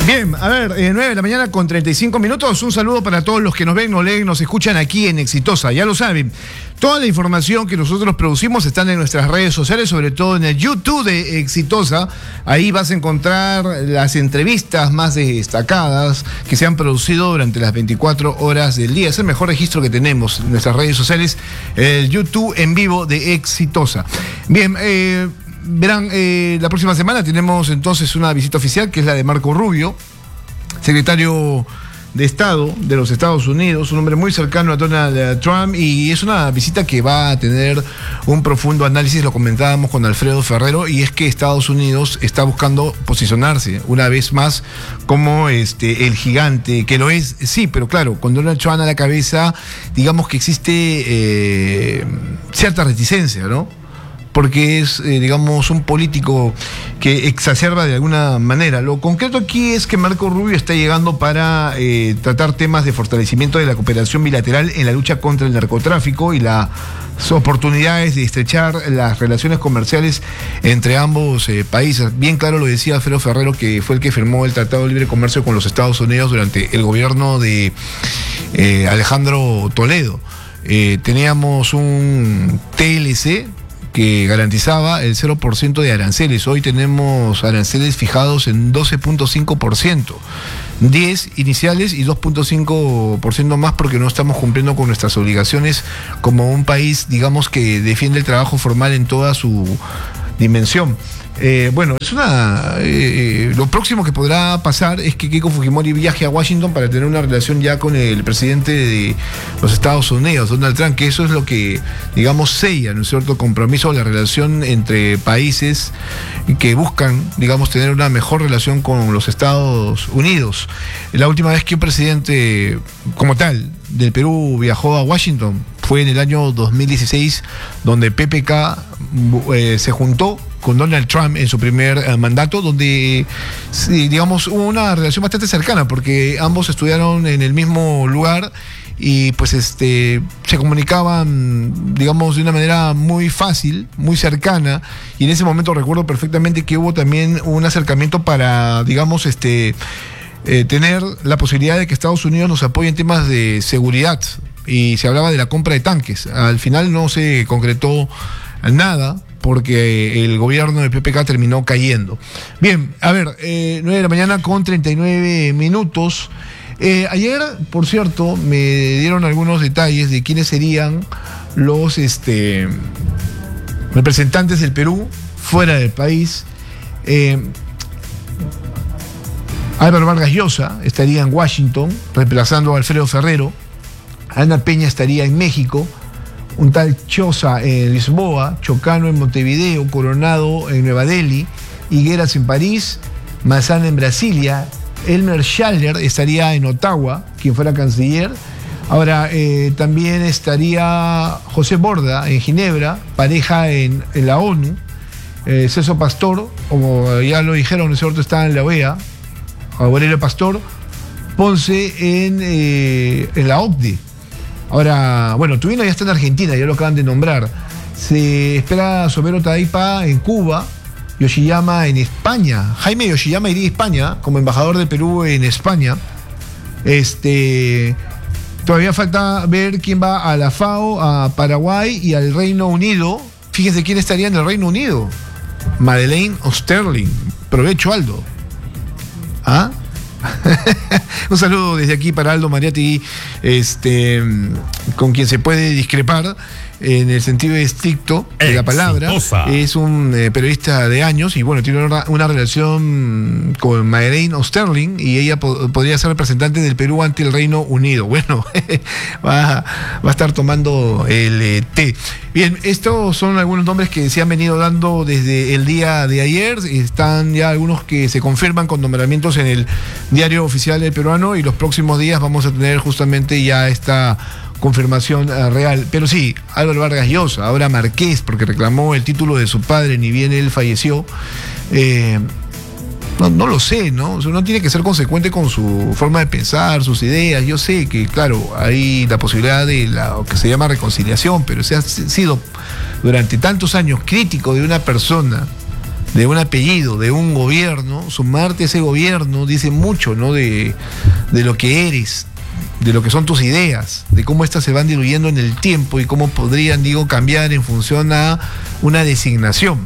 Bien, a ver, 9 de la mañana con 35 minutos. Un saludo para todos los que nos ven, nos leen, nos escuchan aquí en Exitosa. Ya lo saben, toda la información que nosotros producimos están en nuestras redes sociales, sobre todo en el YouTube de Exitosa. Ahí vas a encontrar las entrevistas más destacadas que se han producido durante las 24 horas del día. Es el mejor registro que tenemos en nuestras redes sociales, el YouTube en vivo de Exitosa. Bien, verán, la próxima semana tenemos entonces una visita oficial, que es la de Marco Rubio, secretario de Estado de los Estados Unidos, un hombre muy cercano a Donald Trump, y es una visita que va a tener un profundo análisis, lo comentábamos con Alfredo Ferrero, y es que Estados Unidos está buscando posicionarse una vez más como el gigante, que lo es, sí, pero claro, con Donald Trump a la cabeza, digamos que existe cierta reticencia, ¿no? Porque es, digamos, un político que exacerba de alguna manera. Lo concreto aquí es que Marco Rubio está llegando para tratar temas de fortalecimiento de la cooperación bilateral en la lucha contra el narcotráfico y las oportunidades de estrechar las relaciones comerciales entre ambos países. Bien claro lo decía Alfredo Ferrero, que fue el que firmó el Tratado de Libre Comercio con los Estados Unidos durante el gobierno de Alejandro Toledo. Teníamos un TLC que garantizaba el 0% de aranceles. Hoy tenemos aranceles fijados en 12.5%, 10 iniciales y 2.5% más, porque no estamos cumpliendo con nuestras obligaciones como un país, digamos, que defiende el trabajo formal en toda su dimensión. Bueno, es lo próximo que podrá pasar es que Keiko Fujimori viaje a Washington para tener una relación ya con el presidente de los Estados Unidos, Donald Trump, que eso es lo que, digamos, sella, ¿no es cierto?, compromiso, la relación entre países que buscan, digamos, tener una mejor relación con los Estados Unidos. La última vez que un presidente como tal del Perú viajó a Washington fue en el año 2016, donde PPK se juntó con Donald Trump en su primer mandato, donde, sí, digamos, hubo una relación bastante cercana, porque ambos estudiaron en el mismo lugar y pues se comunicaban, digamos, de una manera muy fácil, muy cercana, y en ese momento recuerdo perfectamente que hubo también un acercamiento para, digamos, tener la posibilidad de que Estados Unidos nos apoye en temas de seguridad, y se hablaba de la compra de tanques. Al final no se concretó nada, porque el gobierno de PPK terminó cayendo. Bien, a ver, 9 de la mañana con 39 minutos. Ayer, por cierto, me dieron algunos detalles de quiénes serían los representantes del Perú fuera del país. Álvaro Vargas Llosa estaría en Washington, reemplazando a Alfredo Ferrero. Ana Peña estaría en México. Un tal Choza en Lisboa, Chocano en Montevideo, Coronado en Nueva Delhi, Higueras en París, Massana en Brasilia, Elmer Schaller estaría en Ottawa, quien fuera canciller. Ahora, también estaría José Borda en Ginebra, Pareja en la ONU, Celso Pastor, como ya lo dijeron, ¿no? Está en la OEA, Aurelio Pastor, Ponce en la OCDE. Ahora, bueno, Tubino ya está en Argentina, ya lo acaban de nombrar. Se espera Somero Taipa en Cuba, Yoshiyama en España. Jaime Yoshiyama iría a España como embajador de Perú en España. Todavía falta ver quién va a la FAO, a Paraguay y al Reino Unido. Fíjense quién estaría en el Reino Unido. Madeleine Osterling. Provecho, Aldo. ¿Ah? Un saludo desde aquí para Aldo Mariatti, con quien se puede discrepar en el sentido estricto de la palabra. Es un periodista de años y bueno, tiene una relación con Madeleine Osterling, y ella podría ser representante del Perú ante el Reino Unido. Bueno, va a estar tomando el té. Bien, estos son algunos nombres que se han venido dando desde el día de ayer. Están ya algunos que se confirman con nombramientos en el diario oficial del peruano, y los próximos días vamos a tener justamente ya esta confirmación real. Pero sí, Álvaro Vargas Llosa, ahora Marqués, porque reclamó el título de su padre, ni bien él falleció. No lo sé, ¿no? O sea, uno tiene que ser consecuente con su forma de pensar, sus ideas. Yo sé que, claro, hay la posibilidad de lo que se llama reconciliación, pero se ha sido durante tantos años crítico de una persona de un apellido, de un gobierno, sumarte a ese gobierno dice mucho, ¿no? De lo que eres, de lo que son tus ideas, de cómo éstas se van diluyendo en el tiempo y cómo podrían, cambiar en función a una designación.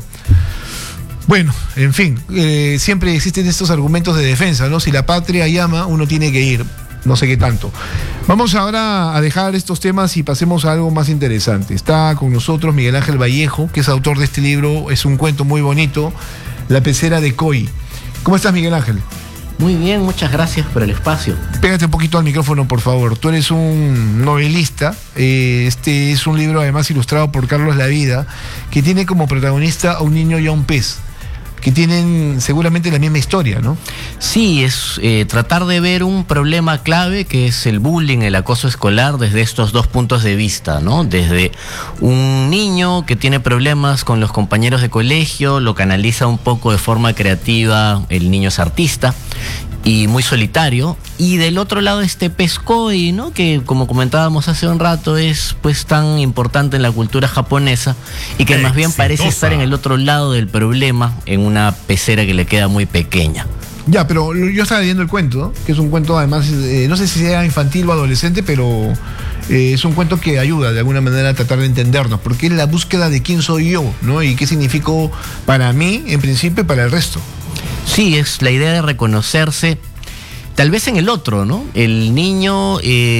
Bueno, en fin, siempre existen estos argumentos de defensa, ¿no? Si la patria llama, uno tiene que ir. No sé qué tanto. Vamos ahora a dejar estos temas y pasemos a algo más interesante. Está con nosotros Miguel Ángel Vallejo, que es autor de este libro. Es un cuento muy bonito, La pecera de Coy. ¿Cómo estás, Miguel Ángel? Muy bien, muchas gracias por el espacio. Pégate un poquito al micrófono, por favor. Tú eres un novelista. Este es un libro además ilustrado por Carlos Lavida, que tiene como protagonista a un niño y a un pez, que tienen seguramente la misma historia, ¿no? Sí, es tratar de ver un problema clave que es el bullying, el acoso escolar, desde estos dos puntos de vista, ¿no? Desde un niño que tiene problemas con los compañeros de colegio, lo canaliza un poco de forma creativa, el niño es artista y muy solitario, y del otro lado este pez koi, ¿no? Que como comentábamos hace un rato es pues tan importante en la cultura japonesa y que más bien parece estar en el otro lado del problema, en una pecera que le queda muy pequeña. Ya, pero yo estaba leyendo el cuento, ¿no? Que es un cuento además, no sé si sea infantil o adolescente, pero es un cuento que ayuda de alguna manera a tratar de entendernos, porque es la búsqueda de quién soy yo, ¿no? Y qué significo para mí, en principio, y para el resto. Sí, es la idea de reconocerse, tal vez en el otro, ¿no? El niño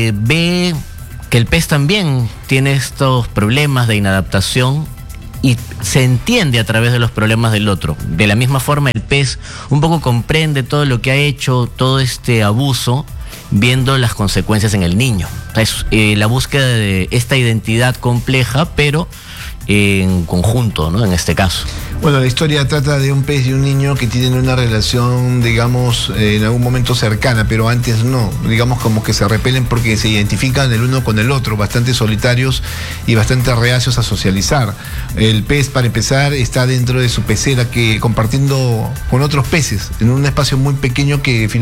ve que el pez también tiene estos problemas de inadaptación y se entiende a través de los problemas del otro. De la misma forma, el pez un poco comprende todo lo que ha hecho, todo este abuso, viendo las consecuencias en el niño. Es la búsqueda de esta identidad compleja, pero en conjunto, ¿no? En este caso. Bueno, la historia trata de un pez y un niño que tienen una relación, digamos, en algún momento cercana, pero antes no. Digamos como que se repelen porque se identifican el uno con el otro, bastante solitarios y bastante reacios a socializar. El pez, para empezar, está dentro de su pecera, que compartiendo con otros peces, en un espacio muy pequeño que